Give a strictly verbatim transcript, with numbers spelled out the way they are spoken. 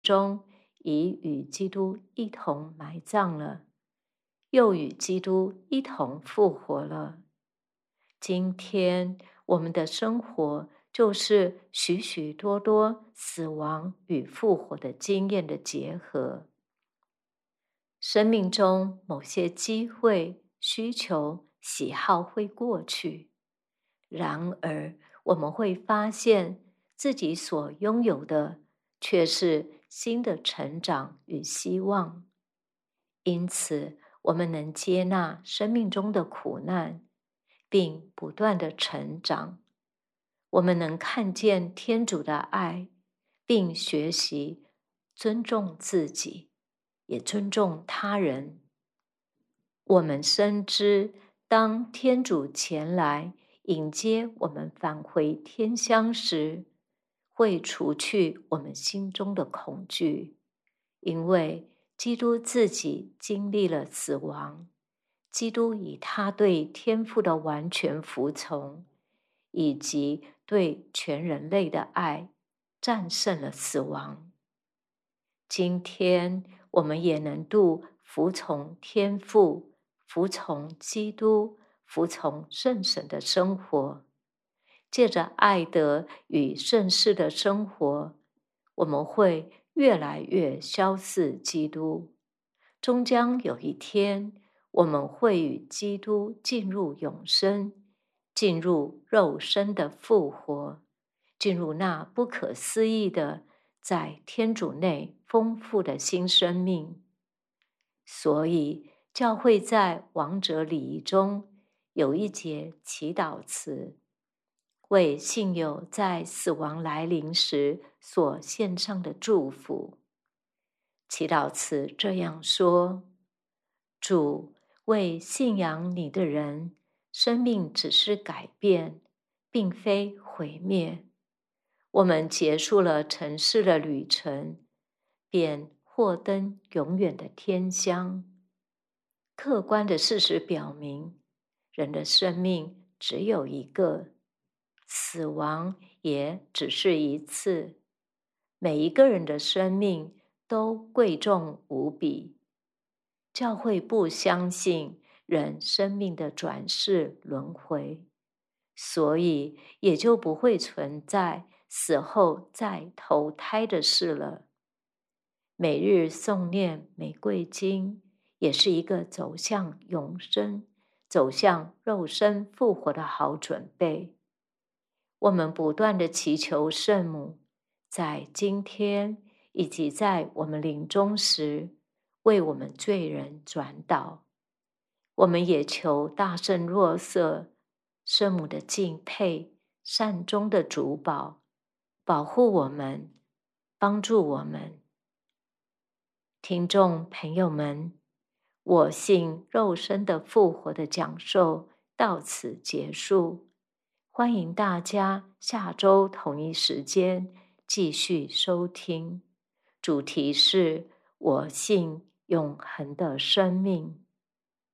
中已与基督一同埋葬了，又与基督一同复活了。今天我们的生活就是许许多多死亡与复活的经验的结合。生命中某些机会、需求、喜好会过去，然而我们会发现自己所拥有的却是新的成长与希望。因此，我们能接纳生命中的苦难，并不断的成长。我们能看见天主的爱，并学习尊重自己，也尊重他人。我们深知，当天主前来迎接我们返回天乡时，会除去我们心中的恐惧，因为基督自己经历了死亡，基督以他对天父的完全服从，以及对全人类的爱，战胜了死亡。今天我们也能度服从天父、服从基督、服从圣神的生活。借着爱德与圣事的生活，我们会越来越相似基督。终将有一天，我们会与基督进入永生，进入肉身的复活，进入那不可思议的在天主内丰富的新生命。所以，教会在王者礼仪中有一节祈祷词，为信友在死亡来临时所献上的祝福。祈祷词这样说：主，为信仰你的人，生命只是改变，并非毁灭。我们结束了尘世的旅程，便获登永远的天乡。客观的事实表明，人的生命只有一个，死亡也只是一次。每一个人的生命都贵重无比。教会不相信人生命的转世轮回，所以也就不会存在死后再投胎的事了。每日诵念玫瑰经，也是一个走向永生、走向肉身复活的好准备。我们不断地祈求圣母，在今天以及在我们临终时，为我们罪人转祷。我们也求大圣若瑟、圣母的敬佩、善终的主保，保护我们，帮助我们。听众朋友们，我信肉身的复活的讲授到此结束，欢迎大家下周同一时间继续收听。主题是我信永恒的生命。